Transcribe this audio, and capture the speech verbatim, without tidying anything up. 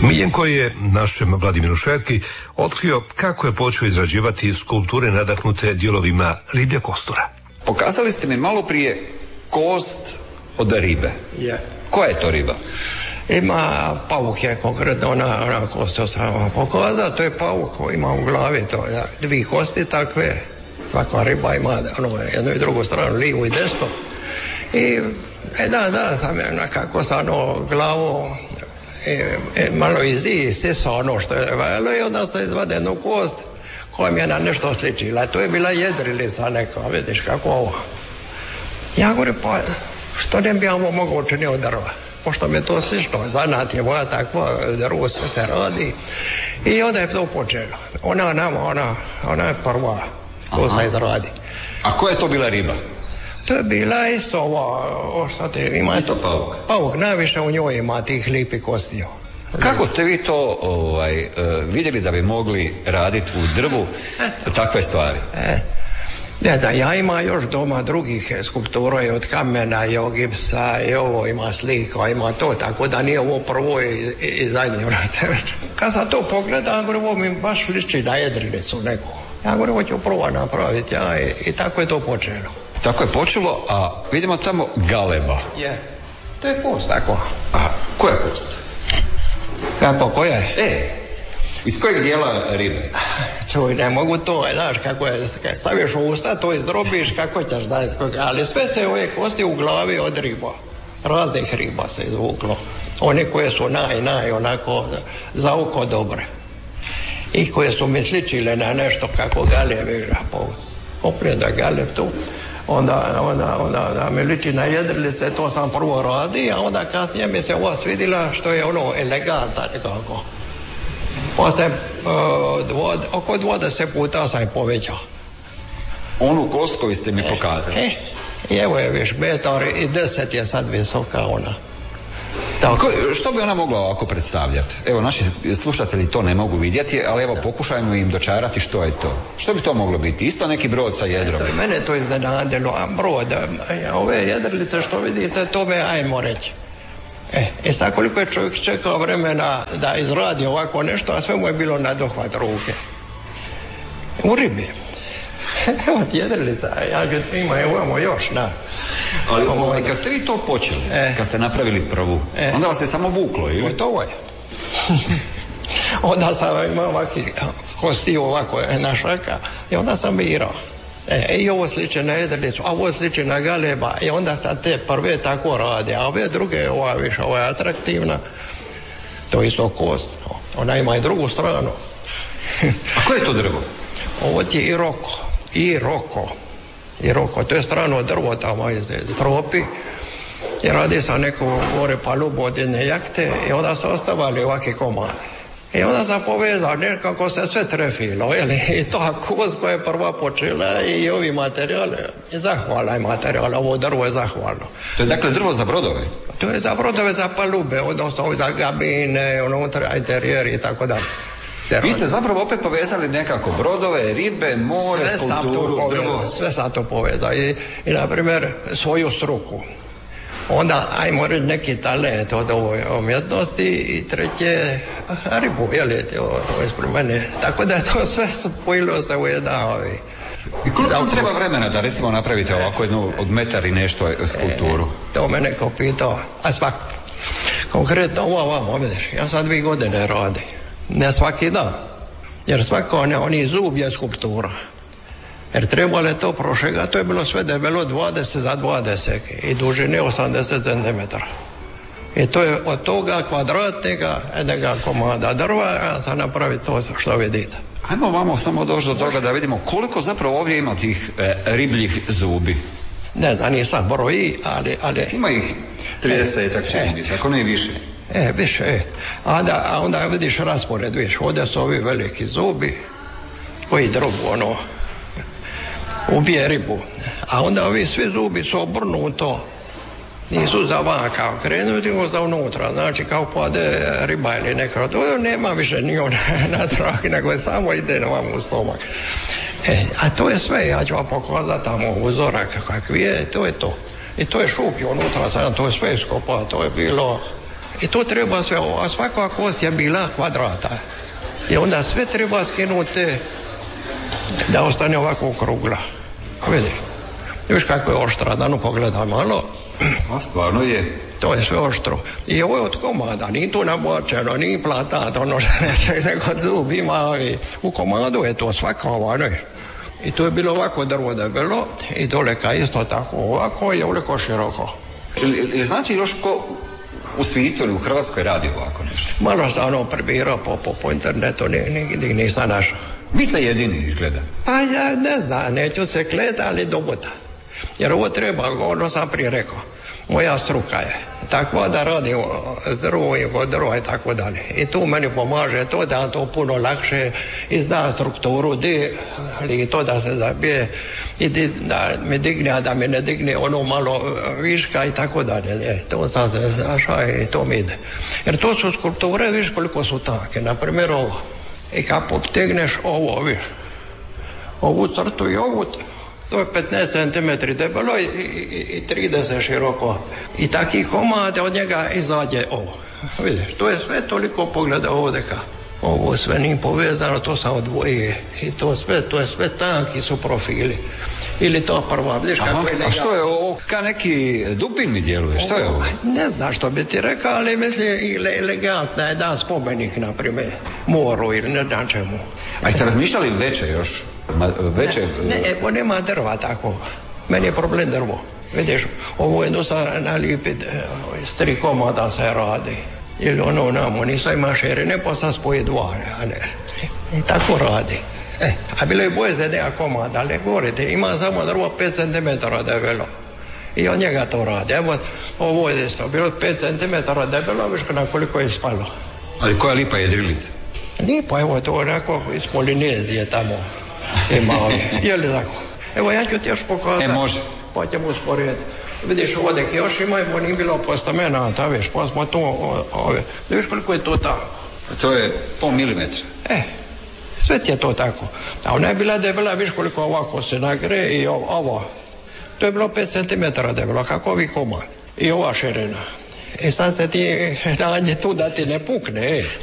Miljenko je našem Vladimiru Šetki otkrio kako je počeo izrađivati skulpture nadahnute dijelovima riblje kostura. Pokazali ste mi malo prije kost od ribe. Je. Koja je to riba? Ima pauk je konkretno, ona, ona kost to sam vam pokazao, to je pauk koji ima u glavi to, ja, dvije kosti takve, svaka riba ima ono, jednu i drugu stranu, lijevu i desnu. I e, da, da, sam je nekako sa ono glavu e, e, malo izi sisa ono što je velo i onda se izvade jednu kost koja mi je na nešto sličila. To je bila jedrilica neka, vidiš kako ovo. Ja govorim, pa što ne bi ja ovo mogao učiniti od drva? Pošto mi je to slično, zanat je moja takva, drvo sve se radi. I onda je to počelo. Ona nama, ona, ona je prva, to se izradi. A koja je to bila riba? To je bila isto ova, šta te ima? Isto pauk. Pauk, najviše u njoj ima tih lipi kostiju. Kako ste vi to ovaj, vidjeli da bi mogli raditi u drvu takve stvari? E, ne da, ja ima još doma drugih skulptura i od kamena i od gipsa i ovo ima slika, ima to, tako da nije ovo prvo i, i, i zadnje vrate. Kad sam to pogledam, ovo mi baš liči na jedrilicu neku. Ja govorim, hoću prvo napraviti, ja, i, i tako je to počelo. Tako je počelo, a vidimo tamo galeba. Je, to je kost tako. A koja je kost? Kako, koja je? E, iz kojeg dijela ribe? Čuj, ne mogu to, znaš, kako je, kad staviš u usta, to izdrobiš, kako ćeš da je, ali sve se ove kosti u glavi od riba, raznih riba se izvuklo, one koje su naj, naj, onako, za oko dobre, i koje su mi sličile na nešto kako galeb igra, opet da galeb tu, onda, onda, onda, da mi liči na jedrilice, to sam prvo radi, a onda kasnije mi se ova svidila što je ono eleganta nekako. Pa se uh, dvod, oko dvadeset puta sam je povećao. Onu kost koju ste mi pokazali. E, e, evo je viš, metar i deset je sad visoka ona. Tako. Što bi ona mogla ovako predstavljati? Evo, naši slušatelji to ne mogu vidjeti, ali evo, pokušajmo im dočarati što je to. Što bi to moglo biti? Isto neki brod sa jedrom? E, mene to iznenadilo, a brod, a ove jedrilice što vidite, to me ajmo reći. E, e sad koliko je čovjek čekao vremena da izradi ovako nešto, a sve mu je bilo na dohvat ruke. U ribi. Evo ti jedrilica, ja ga ima, evo imamo još, na. Ali ovaj, kad ste vi to počeli, e, kad ste napravili prvu, e, onda vas je samo vuklo, ili? Gotovo je. Onda sam imao ovakvi kosti ovako na šaka i onda sam birao. E, i ovo sliče na jedrilicu, a ovo sliče na galeba, i onda sam te prve tako radi, a ove druge, ova više, ova je atraktivna, to je isto kost, ona ima i drugu stranu. A koje je to drvo? Ovo ti je i roko, i roko, i roko, to je strano drvo tamo iz tropi, i radi sa neko gore palubu od jedne jahte, i onda su ostavali ovakve komade. I onda sam povezao, nekako se sve trefilo, jeli? I ta kost koja je prva počela i ovi materijali, i zahvalan je materijal, ovo drvo je zahvalno. To je dakle drvo za brodove? To je za brodove, za palube, odnosno za gabine, unutra, interijeri i tako dalje. Vi ste zapravo opet povezali nekako brodove, ribe, more, sve skulpturu, drvo. Sve sam to povezao i, i na primjer, svoju struku. Onda, ajmo reći, neki talent od ovoj umjetnosti i treće, ribu, jel' to, to je ispred mene. Tako da je to sve spojilo se u jedan ovi. I koliko vam treba vremena da recimo napravite ovako jednu od metar i nešto skulpturu? E, to me neko pitao, a svak, konkretno ovo vamo, vidiš, ja sad dvije godine radim, ne svaki dan, jer svako ne, oni zub je skulptura. Jer trebalo je to prošega, to je bilo sve debelo dvadeset za dvadeset i dužine osamdeset centimetara. I to je od toga kvadratnega jednega komada drva, a sad napravi to što vidite. Ajmo vamo samo doći do toga da vidimo koliko zapravo ovdje ima tih e, ribljih zubi. Ne znam, nisam broji, ali... ali ima ih tridesetak, čini mi se, ako ne i više. E, više, e. A onda, a onda vidiš raspored, vidiš, ovdje su ovi veliki zubi, koji drugu, ono, ubije ribu. A onda ovi svi zubi su obrnuto, nisu za van kao krenuti, nego za unutra. Znači kao pade riba ili neka. To nema više ni ona na trah, nego je samo ide na vam u stomak. E, a to je sve, ja ću vam pokazati tamo uzorak kakvi je, to je to. I to je šuplje unutra, sad to je sve iskopao, to je bilo I to treba sve, a svaka kost je bila kvadrata. I onda sve treba skinuti da ostane ovako okrugla. Vidiš, vidiš kako je oštra, da no pogledaj malo. A stvarno je. To je sve oštro. I ovo je od komada, nije tu nabočeno, nije platat, ono što neće, nego zub ima i u komadu je to svaka ova, ne. I to je bilo ovako drvo debelo i doleka isto tako ovako i ovako široko. Ili znači još ko u svijetu ili u Hrvatskoj radi ovako nešto? Malo sam ono prebirao po, po, po internetu, nigdje nisam našao. Vi ste jedini izgleda. Pa ja ne znam, neću se kleta, ali dobuta. Jer ovo treba, ono sam prije rekao, moja struka je takva da radim s drvom i kod drva i tako dalje. I tu meni pomaže to da to puno lakše izda strukturu di, ali to da se zabije i di, da mi digne, a da mi ne digne ono malo viška i tako dalje. E, to sam se znaša i to mi ide. Jer to su skulpture, viš koliko su take. Naprimjer ovo. I kad poptegneš ovo, viš, ovu crtu i ovu, to je petnaest centimetri debelo i, i, i trideset široko. I taki komad od njega izađe ovo. Vidiš, to je sve toliko pogleda ovdje ka. Ovo sve nije povezano, to sam odvoje. I to sve, to je sve tanki su profili. Ili to prva, vidiš kako je lega. A što je ovo? Ka neki dupin mi djeluje, što je ovo? Ne znam što bi ti rekao, ali mislim i le, elegantna je dan spomenik, na primjer, moru ili ne znam čemu. A jeste razmišljali veće još? Ma, veće... Ne, ne, evo nema drva takvog. Meni je problem drvo. Vidiš, ovo je dosta nalijepit, s tri komada se radi. Ili ono namo, nisam ima širine, pa sam spoji dva, a ne. I tako radi. E, a bilo je boje za neka komada, ali govorite, ima samo drvo pet centimetara debelo. I od njega to radi. Evo, ovo je isto, bilo pet centimetara debelo, viš na koliko je spalo. Ali koja lipa je jedrilica? Lipa, evo, to je onako iz Polinezije tamo. Ima ovdje, je li tako? Evo, ja ću ti još pokazati. E, može. Pa ćemo usporediti. Vidiš, ovdje još ima, bo nije bilo postamenata, viš, pa smo tu, ove. Viš koliko je to tako? To je pol milimetra. E, sve ti je to tako. A ona je bila debela, viš koliko ovako se nagre i ovo, ovo. To je bilo pet centimetara debelo, kako ovi komad. I ova širina. I sad se ti nađe tu da ti ne pukne, e.